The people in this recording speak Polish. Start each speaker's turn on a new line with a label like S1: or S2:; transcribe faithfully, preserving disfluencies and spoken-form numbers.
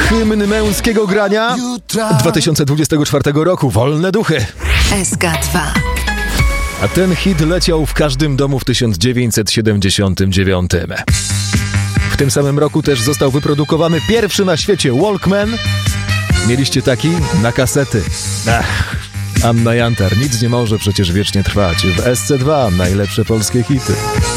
S1: Hymn męskiego grania dwa tysiące dwudziestego czwartego roku. Wolne duchy.
S2: S K dwa.
S1: A ten hit leciał w każdym domu w tysiąc dziewięćset siedemdziesiątym dziewiątym. W tym samym roku też został wyprodukowany pierwszy na świecie Walkman. Mieliście taki? Na kasety. Ach, Anna Jantar. Nic nie może przecież wiecznie trwać. W S C dwa najlepsze polskie hity.